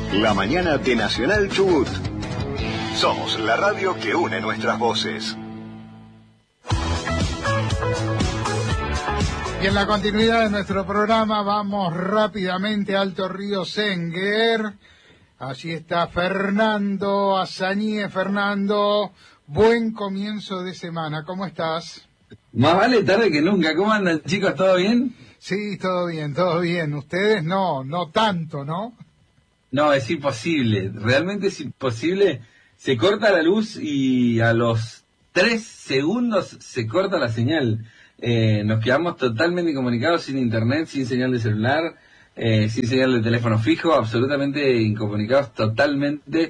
La mañana de Nacional Chubut. Somos la radio que une nuestras voces. Y en la continuidad de nuestro programa vamos rápidamente a Alto Río Senguer. Allí está Fernando Azañez. Fernando, buen comienzo de semana. ¿Cómo estás? Más vale tarde que nunca. ¿Cómo andan, chicos? ¿Todo bien? Sí, todo bien, todo bien. Ustedes no tanto, ¿no? No, es imposible. Realmente es imposible. Se corta la luz y a los 3 segundos se corta la señal. Nos quedamos totalmente incomunicados, sin internet, sin señal de celular, sin señal de teléfono fijo, absolutamente incomunicados totalmente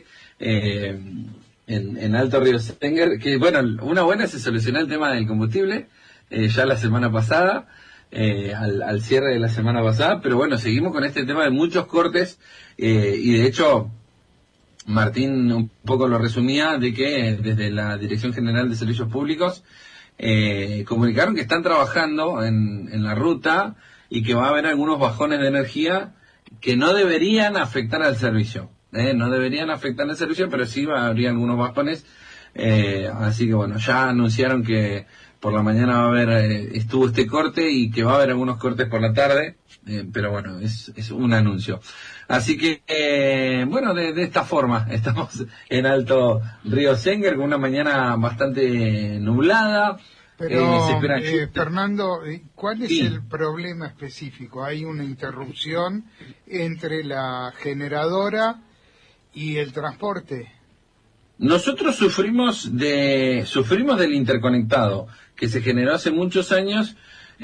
en Alto Río Senguer. Que bueno, una buena, se solucionó el tema del combustible ya la semana pasada, al cierre de la semana pasada, pero bueno, seguimos con este tema de muchos cortes y de hecho Martín un poco lo resumía, de que desde la Dirección General de Servicios Públicos comunicaron que están trabajando en la ruta y que va a haber algunos bajones de energía que no deberían afectar al servicio. No deberían afectar al servicio, pero sí habría algunos bajones. Así que bueno, ya anunciaron que por la mañana va a haber, estuvo este corte y que va a haber algunos cortes por la tarde, pero bueno, es un anuncio. Así que, bueno, de esta forma, estamos en Alto Río Senguer con una mañana bastante nublada. Pero, se espera Fernando, ¿cuál es Sí. el problema específico? ¿Hay una interrupción entre la generadora y el transporte? Nosotros sufrimos del interconectado, que se generó hace muchos años,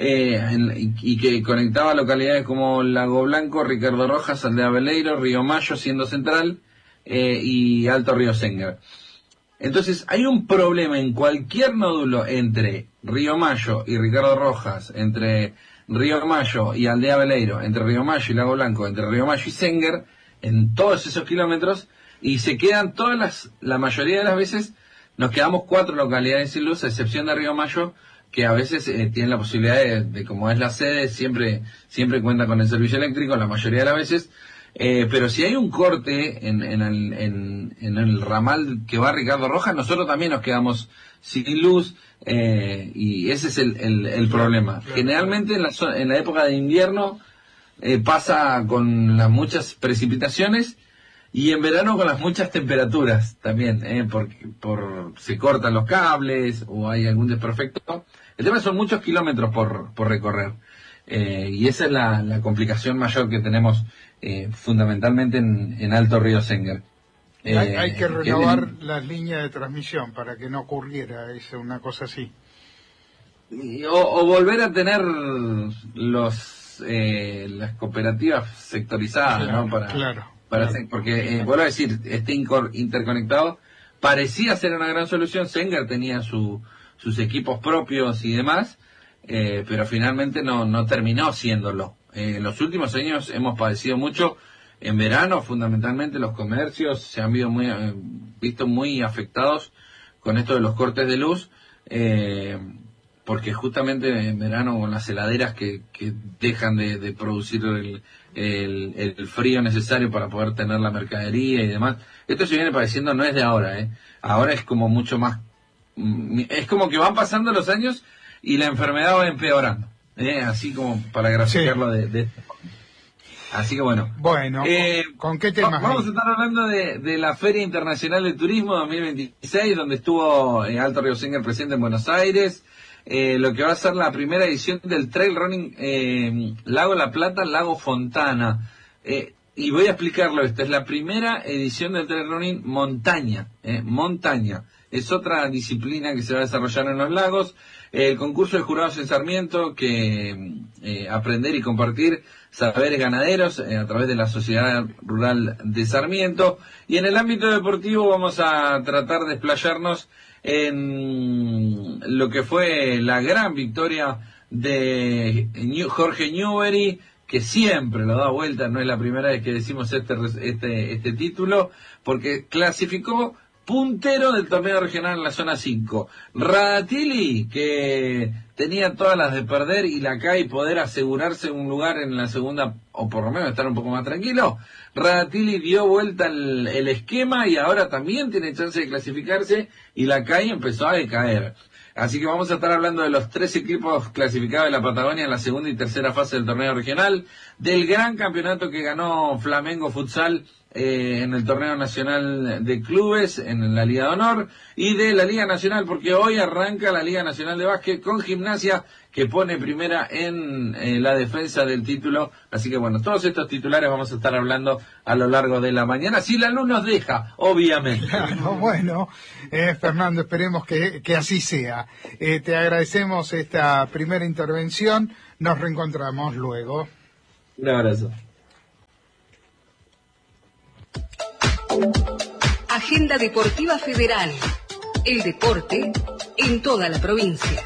y que conectaba localidades como Lago Blanco, Ricardo Rojas, Aldea Veleiro, Río Mayo, siendo central, y Alto Río Senguer. Entonces, hay un problema en cualquier nódulo entre Río Mayo y Ricardo Rojas, entre Río Mayo y Aldea Veleiro, entre Río Mayo y Lago Blanco, entre Río Mayo y Senguer, en todos esos kilómetros, y se quedan la mayoría de las veces, nos quedamos 4 localidades sin luz, a excepción de Río Mayo, que a veces tienen la posibilidad de, como es la sede, siempre cuenta con el servicio eléctrico, la mayoría de las veces. Pero si hay un corte en el ramal que va a Ricardo Rojas, nosotros también nos quedamos sin luz, y ese es el problema. Generalmente en la época de invierno pasa con las muchas precipitaciones y en verano con las muchas temperaturas también, porque se cortan los cables o hay algún desperfecto. El tema son muchos kilómetros por recorrer, y esa es la complicación mayor que tenemos fundamentalmente en Alto Río Senguer. Hay que renovar las líneas de transmisión para que no ocurriera una cosa así. O volver a tener las cooperativas sectorizadas, Claro, ¿no? claro. Porque, vuelvo a decir, este interconectado parecía ser una gran solución. Senguer tenía sus equipos propios y demás, pero finalmente no terminó siéndolo. En los últimos años hemos padecido mucho. En verano, fundamentalmente, los comercios se han visto muy afectados con esto de los cortes de luz, porque justamente en verano con las heladeras que dejan de producir el frío necesario para poder tener la mercadería y demás. Esto se viene padeciendo, no es de ahora, ahora es como mucho más, es como que van pasando los años y la enfermedad va empeorando, así como para graficarlo Sí. de esta forma. Así que bueno. Bueno, ¿con qué temas Vamos hay? a estar hablando de la Feria Internacional de Turismo 2026, donde estuvo Alto Río Senguer presente en Buenos Aires, lo que va a ser la primera edición del Trail Running Lago La Plata, Lago Fontana. Y voy a explicarlo esto, es la primera edición del Trail Running montaña, montaña. Es otra disciplina que se va a desarrollar en los lagos. El concurso de jurados en Sarmiento, que aprender y compartir saberes ganaderos a través de la Sociedad Rural de Sarmiento. Y en el ámbito deportivo vamos a tratar de explayarnos en lo que fue la gran victoria de Jorge Newbery, que siempre lo da vuelta, no es la primera vez que decimos este título, porque clasificó puntero del torneo regional en la zona 5. Radatili, que tenía todas las de perder, y Lacay poder asegurarse un lugar en la segunda, o por lo menos estar un poco más tranquilo. Radatili dio vuelta el esquema y ahora también tiene chance de clasificarse, y Lacay empezó a decaer. Así que vamos a estar hablando de los 3 equipos clasificados de la Patagonia en la segunda y tercera fase del torneo regional, del gran campeonato que ganó Flamengo Futsal en el torneo nacional de clubes, en la Liga de Honor, y de la Liga Nacional, porque hoy arranca la Liga Nacional de Básquet con Gimnasia, que pone primera en la defensa del título. Así que bueno, todos estos titulares vamos a estar hablando a lo largo de la mañana, si la luz nos deja, obviamente. Claro, bueno, Fernando, esperemos que así sea. Te agradecemos esta primera intervención, nos reencontramos luego. Un abrazo. Agenda Deportiva Federal. El deporte en toda la provincia.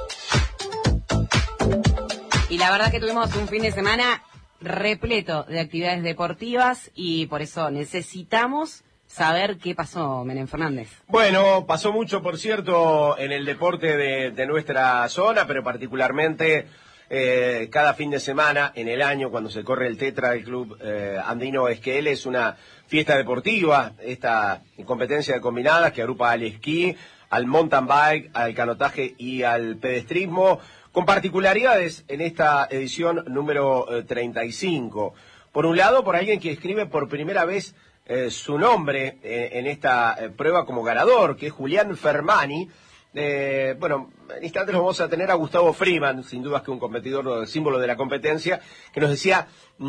Y la verdad que tuvimos un fin de semana repleto de actividades deportivas y por eso necesitamos saber qué pasó, Menem Fernández. Bueno, pasó mucho, por cierto, en el deporte de nuestra zona, pero particularmente cada fin de semana en el año, cuando se corre el Tetra del Club Andino Esquel, es una fiesta deportiva, esta competencia de combinadas que agrupa al esquí, al mountain bike, al canotaje y al pedestrismo, con particularidades en esta edición número 35. Por un lado, por alguien que escribe por primera vez su nombre en esta prueba como ganador, que es Julián Fermani. Bueno, en instantes vamos a tener a Gustavo Freeman, sin dudas que un competidor símbolo de la competencia, que nos decía,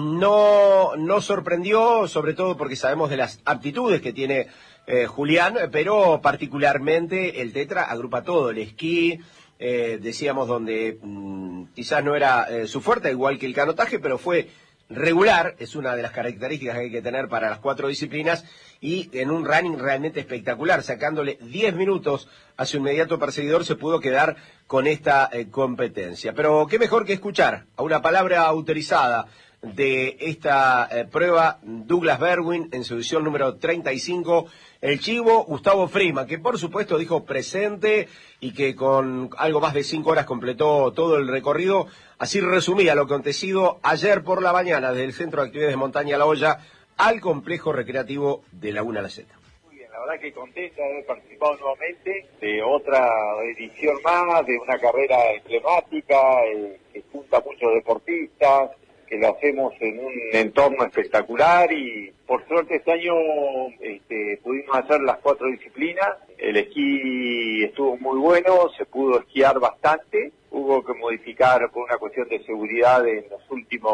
no sorprendió, sobre todo porque sabemos de las aptitudes que tiene Julián, pero particularmente el Tetra agrupa todo, el esquí, decíamos donde quizás no era su fuerte, igual que el canotaje, pero fue regular, es una de las características que hay que tener para las 4 disciplinas, y en un running realmente espectacular, sacándole 10 minutos a su inmediato perseguidor, se pudo quedar con esta competencia. Pero qué mejor que escuchar a una palabra autorizada de esta prueba, Douglas Berwin, en su edición número 35, el chivo Gustavo Freeman, que por supuesto dijo presente y que con algo más de 5 horas completó todo el recorrido. Así resumía lo acontecido ayer por la mañana desde el Centro de Actividades de Montaña La Hoya al complejo recreativo de Laguna La Zeta. Muy bien, la verdad que contenta de haber participado nuevamente de otra edición más, de una carrera emblemática que junta a muchos deportistas, que lo hacemos en un entorno espectacular y por suerte este año pudimos hacer las 4 disciplinas. El esquí estuvo muy bueno, se pudo esquiar bastante, hubo que modificar por una cuestión de seguridad en los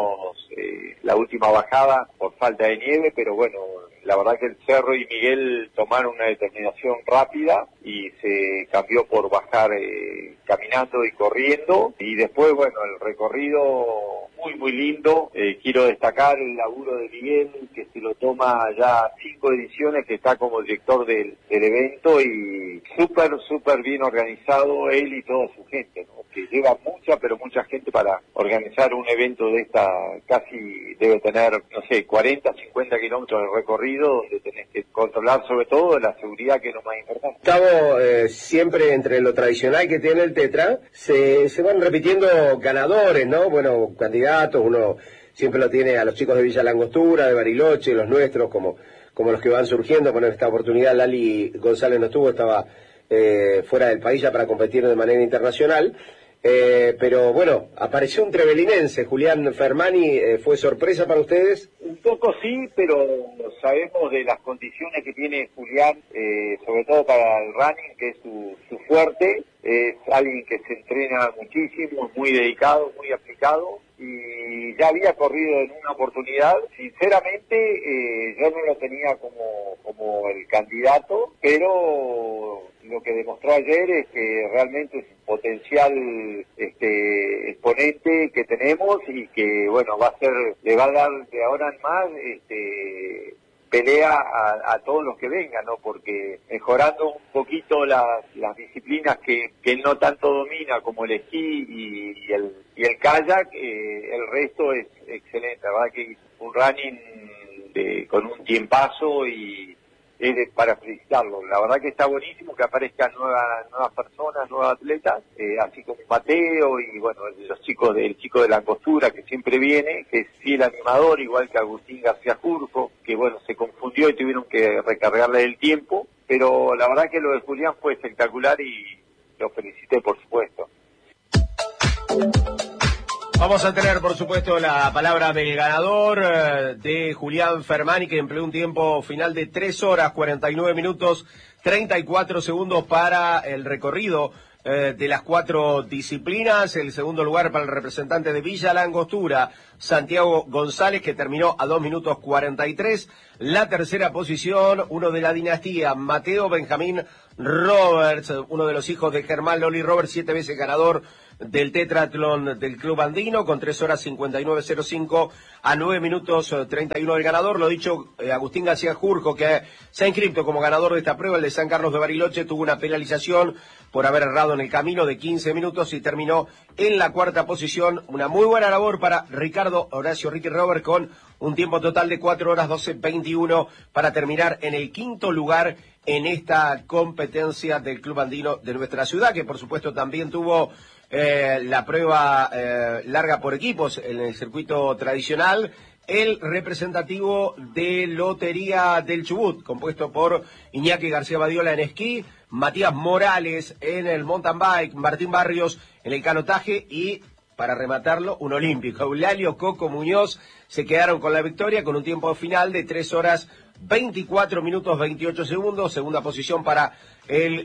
la última bajada por falta de nieve, pero bueno, la verdad que el Cerro y Miguel tomaron una determinación rápida y se cambió por bajar caminando y corriendo, y después bueno, el recorrido muy lindo. Quiero destacar el laburo de Miguel, que se lo toma ya 5 ediciones, que está como director del evento, y súper bien organizado él y toda su gente, ¿no? Que lleva mucha gente para organizar un evento de esta, casi debe tener, no sé, 40, 50 kilómetros de recorrido, donde tenés que controlar sobre todo la seguridad, que es lo más importante. Gustavo, siempre entre lo tradicional que tiene el Tetra, se van repitiendo ganadores, ¿no? Bueno, candidatos, uno siempre lo tiene a los chicos de Villa Langostura, de Bariloche, los nuestros, como los que van surgiendo. Con esta oportunidad Lali González no estuvo, estaba fuera del país ya para competir de manera internacional. Pero bueno, apareció un trevelinense, Julián Fermani. ¿Fue sorpresa para ustedes? Un poco sí, pero sabemos de las condiciones que tiene Julián, sobre todo para el running, que es su fuerte. Es alguien que se entrena muchísimo, es muy dedicado, muy aplicado, y ya había corrido en una oportunidad. Sinceramente, yo no lo tenía como el candidato, pero lo que demostró ayer es que realmente es un potencial exponente que tenemos, y que bueno, le va a dar de ahora en más pelea a todos los que vengan, ¿no? Porque mejorando un poquito las disciplinas que él no tanto domina, como el esquí y el kayak, el resto es excelente. La verdad que un running con un tiempazo y para felicitarlo. La verdad que está buenísimo que aparezcan nuevas personas, nuevos atletas, así como Mateo y bueno, el chico de la Angostura que siempre viene, que es fiel animador, igual que Agustín García Jurjo, que bueno, se confundió y tuvieron que recargarle el tiempo, pero la verdad que lo de Julián fue espectacular y lo felicité, por supuesto. Vamos a tener, por supuesto, la palabra del ganador de Julián Fermani, que empleó un tiempo final de 3 horas, 49 minutos, 34 segundos para el recorrido de las 4 disciplinas. El segundo lugar para el representante de Villa La Angostura, Santiago González, que terminó a 2 minutos 43. La tercera posición, uno de la dinastía, Mateo Benjamín Roberts, uno de los hijos de Germán Loli Roberts, 7 veces ganador del tetratlón del Club Andino, con 3 horas 59.05 a 9 minutos 31 del ganador. Lo dicho, Agustín García Jurjo, que se ha inscrito como ganador de esta prueba, el de San Carlos de Bariloche, tuvo una penalización por haber errado en el camino de 15 minutos y terminó en la 4ª posición. Una muy buena labor para Ricardo Horacio Ricky Robert, con un tiempo total de 4 horas 12.21 para terminar en el 5º lugar en esta competencia del Club Andino de nuestra ciudad, que por supuesto también tuvo la prueba larga por equipos en el circuito tradicional, el representativo de Lotería del Chubut, compuesto por Iñaki García Badiola en esquí, Matías Morales en el mountain bike, Martín Barrios en el canotaje y, para rematarlo, un olímpico, Eulalio Coco Muñoz, se quedaron con la victoria con un tiempo final de 3 horas 24 minutos 28 segundos, segunda posición para el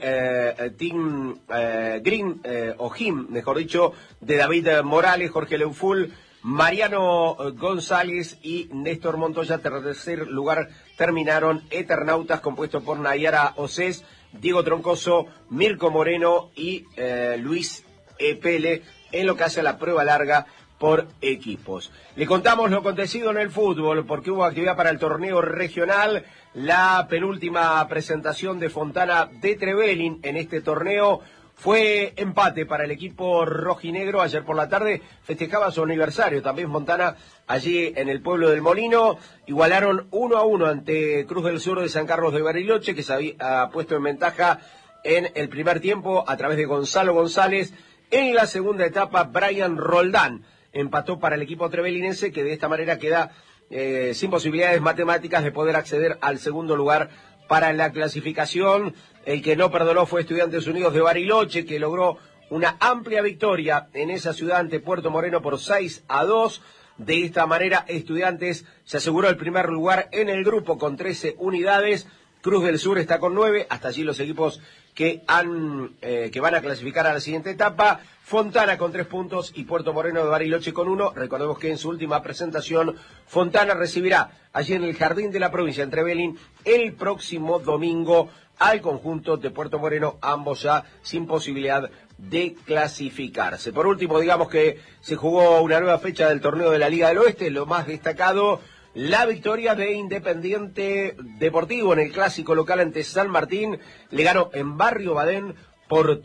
Team Green, o Jim, mejor dicho, de David Morales, Jorge Leuful, Mariano González y Néstor Montoya. Tercer lugar terminaron Eternautas, compuesto por Nayara Océs, Diego Troncoso, Mirko Moreno y Luis Epele, en lo que hace a la prueba larga por equipos. Le contamos lo acontecido en el fútbol, porque hubo actividad para el torneo regional, la penúltima presentación de Fontana de Trevelin en este torneo. Fue empate para el equipo rojinegro. Ayer por la tarde festejaba su aniversario también Fontana allí en el pueblo del Molino. Igualaron 1-1 ante Cruz del Sur de San Carlos de Bariloche, que se había puesto en ventaja en el primer tiempo a través de Gonzalo González. En la segunda etapa, Brian Roldán empató para el equipo trevelinense, que de esta manera queda sin posibilidades matemáticas de poder acceder al segundo lugar para la clasificación. El que no perdonó fue Estudiantes Unidos de Bariloche, que logró una amplia victoria en esa ciudad ante Puerto Moreno por 6-2. De esta manera, Estudiantes se aseguró el primer lugar en el grupo con 13 unidades. Cruz del Sur está con 9, hasta allí los equipos que van a clasificar a la siguiente etapa. Fontana con 3 puntos y Puerto Moreno de Bariloche con 1. Recordemos que en su última presentación, Fontana recibirá allí en el Jardín de la Provincia, en Trevelin, el próximo domingo al conjunto de Puerto Moreno, ambos ya sin posibilidad de clasificarse. Por último, digamos que se jugó una nueva fecha del torneo de la Liga del Oeste, lo más destacado, la victoria de Independiente Deportivo en el clásico local ante San Martín. Le ganó en Barrio Badén por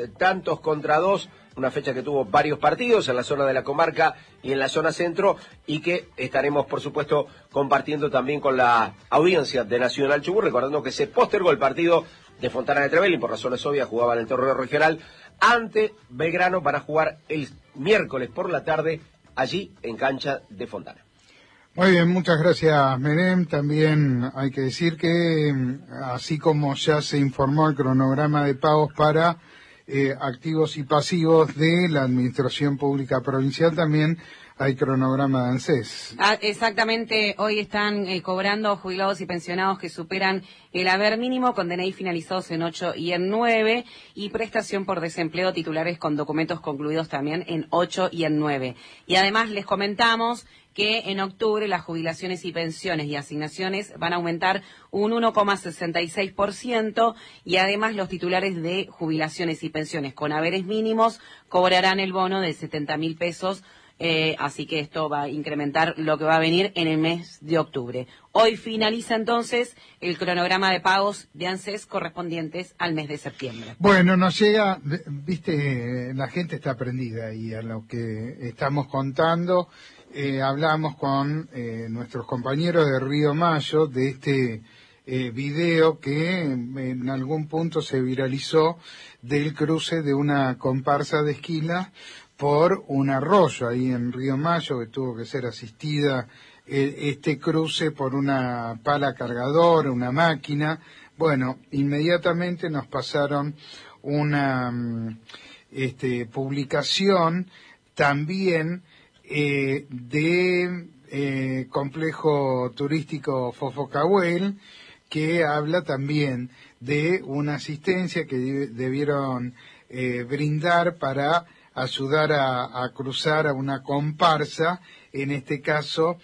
3-2 una fecha que tuvo varios partidos en la zona de la comarca y en la zona centro, y que estaremos, por supuesto, compartiendo también con la audiencia de Nacional Chubut, recordando que se postergó el partido de Fontana de Trevelin, por razones obvias, jugaba en el torneo regional ante Belgrano para jugar el miércoles por la tarde allí en cancha de Fontana. Muy bien, muchas gracias, Menem. También hay que decir que, así como ya se informó el cronograma de pagos para activos y pasivos de la Administración Pública Provincial, también hay cronograma de ANSES. Exactamente, hoy están cobrando jubilados y pensionados que superan el haber mínimo con DNI finalizados en 8 y en 9, y prestación por desempleo titulares con documentos concluidos también en 8 y en 9. Y además les comentamos que en octubre las jubilaciones y pensiones y asignaciones van a aumentar un 1,66%, y además los titulares de jubilaciones y pensiones con haberes mínimos cobrarán el bono de 70.000 pesos, así que esto va a incrementar lo que va a venir en el mes de octubre. Hoy finaliza entonces el cronograma de pagos de ANSES correspondientes al mes de septiembre. Bueno, nos llega, viste, la gente está prendida y a lo que estamos contando. Hablamos con nuestros compañeros de Río Mayo de este video que en algún punto se viralizó del cruce de una comparsa de esquila por un arroyo ahí en Río Mayo, que tuvo que ser asistida este cruce por una pala cargadora, una máquina. Bueno, inmediatamente nos pasaron una publicación también de complejo turístico Fofocahuel, que habla también de una asistencia que debieron brindar para ayudar a cruzar a una comparsa, en este caso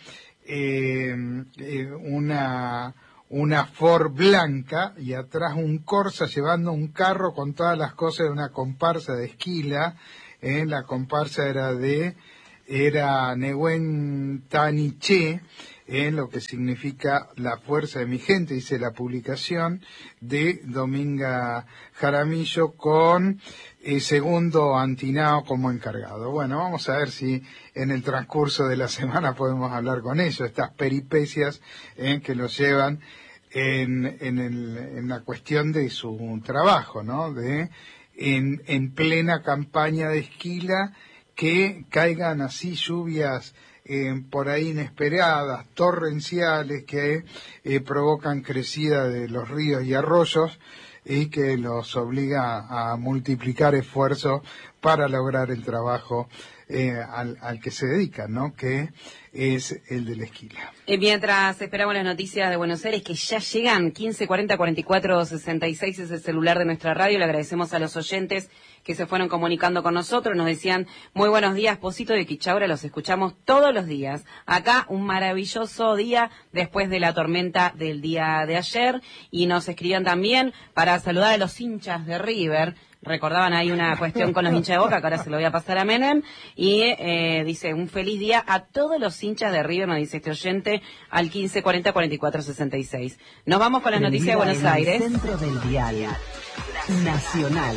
una Ford blanca y atrás un Corsa llevando un carro con todas las cosas de una comparsa de esquila. La comparsa era Nehuen Taniché, lo que significa la fuerza de mi gente, dice la publicación de Dominga Jaramillo, con Segundo Antinao como encargado. Bueno, vamos a ver si en el transcurso de la semana podemos hablar con ellos, estas peripecias que los llevan en la cuestión de su trabajo, ¿no? En plena campaña de esquila, que caigan así lluvias por ahí inesperadas, torrenciales, que provocan crecida de los ríos y arroyos y que los obliga a multiplicar esfuerzos para lograr el trabajo al que se dedican, ¿no? Que es el de la esquila. Mientras esperamos las noticias de Buenos Aires, que ya llegan, 1540-44-66 es el celular de nuestra radio. Le agradecemos a los oyentes que se fueron comunicando con nosotros. Nos decían, muy buenos días, Posito de Quichaura, los escuchamos todos los días. Acá un maravilloso día después de la tormenta del día de ayer. Y nos escribían también para saludar a los hinchas de River. Recordaban ahí una cuestión con los hinchas de Boca, que ahora se lo voy a pasar a Menem. Y dice, un feliz día a todos los hinchas de River, nos dice este oyente, al 1540-44-66. Nos vamos con las noticias de Buenos Aires. Centro del Dial Nacional.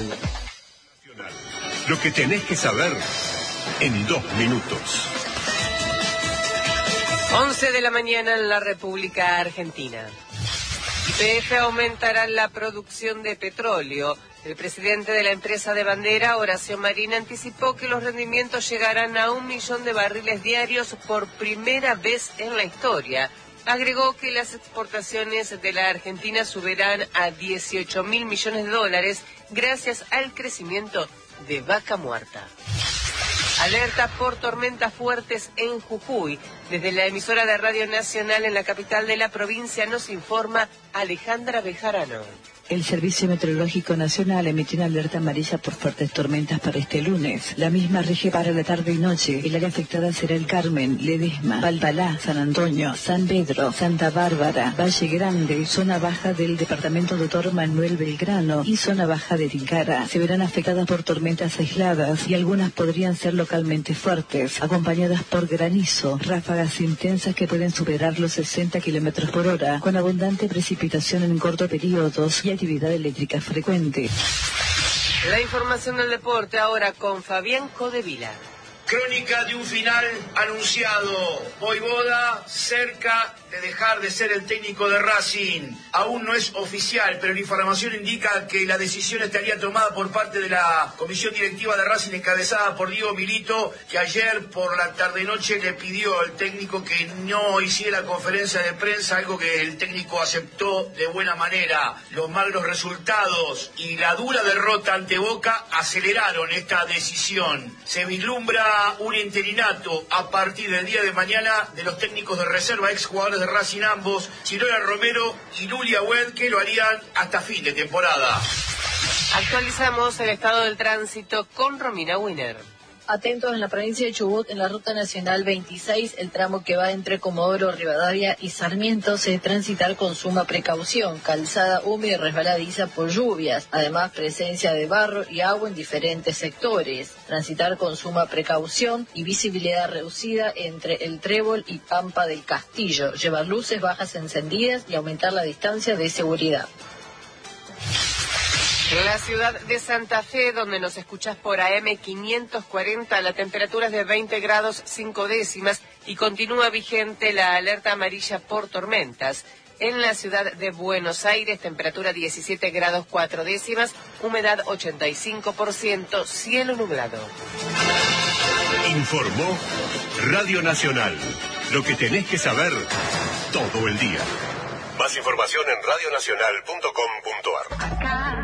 Lo que tenés que saber en 2 minutos. 11 de la mañana en la República Argentina. YPF aumentará la producción de petróleo. El presidente de la empresa de bandera, Horacio Marín, anticipó que los rendimientos llegarán a 1 millón de barriles diarios por primera vez en la historia. Agregó que las exportaciones de la Argentina subirán a 18.000 millones de dólares gracias al crecimiento de Vaca Muerta. Alerta por tormentas fuertes en Jujuy. Desde la emisora de Radio Nacional en la capital de la provincia nos informa Alejandra Bejarano. El Servicio Meteorológico Nacional emitió una alerta amarilla por fuertes tormentas para este lunes. La misma rige para la tarde y noche. El área afectada será el Carmen, Ledesma, Valpalá, San Antonio, San Pedro, Santa Bárbara, Valle Grande, zona baja del departamento Dr. Manuel Belgrano y zona baja de Tilcara. Se verán afectadas por tormentas aisladas y algunas podrían ser localmente fuertes, acompañadas por granizo, ráfagas intensas que pueden superar los 60 kilómetros por hora, con abundante precipitación en corto periodos y actividad eléctrica frecuente. La información del deporte ahora con Fabián Codevila. Crónica de un final anunciado. Voivoda cerca de dejar de ser el técnico de Racing. Aún no es oficial, pero la información indica que la decisión estaría tomada por parte de la comisión directiva de Racing encabezada por Diego Milito, que ayer por la tarde-noche le pidió al técnico que no hiciera conferencia de prensa, algo que el técnico aceptó de buena manera. Los malos resultados y la dura derrota ante Boca aceleraron esta decisión. Se vislumbra un interinato a partir del día de mañana de los técnicos de reserva, exjugadores de Racing ambos, Chirola Romero y Lulia Wed, que lo harían hasta fin de temporada. Actualizamos el estado del tránsito con Romina Winer. Atentos en la provincia de Chubut, en la ruta nacional 26, el tramo que va entre Comodoro Rivadavia y Sarmiento, se debe transitar con suma precaución, calzada húmeda y resbaladiza por lluvias, además presencia de barro y agua en diferentes sectores. Transitar con suma precaución y visibilidad reducida entre el Trébol y Pampa del Castillo, llevar luces bajas encendidas y aumentar la distancia de seguridad. En la ciudad de Santa Fe, donde nos escuchas por AM 540, la temperatura es de 20 grados 5 décimas Y continúa vigente la alerta amarilla por tormentas. En la ciudad de Buenos Aires, temperatura 17 grados 4 décimas, humedad 85%, cielo nublado. Informó Radio Nacional. Lo que tenés que saber todo el día. Más información en radionacional.com.ar.